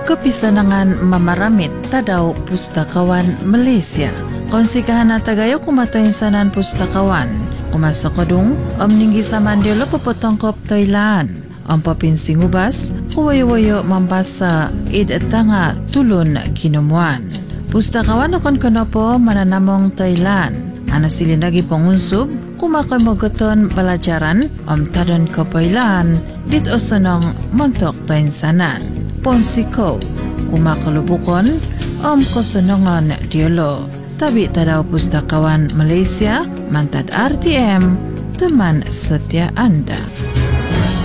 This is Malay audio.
kepisanangan mamaramit tadaw pustakawan Malaysia. Konsikahan na tagayo kumatoinsanan pustakawan. Kumasokadong omninggi saman diyo popotongkop toilan. Ang papinsingubas, kuwayo-wayo mambasa tanga tulon kinumuan. Pustakawan akon konopo mananamong toilan. Ana silinagi pangunsub, kumakoy mogoton pelajaran tadon kapoilan dit osonong montok toinsanan. Ponsiko, kumakalubukon kosonongon diolo. Tabi tadaw pustakawan Malaysia, mantad RTM, teman setia Anda.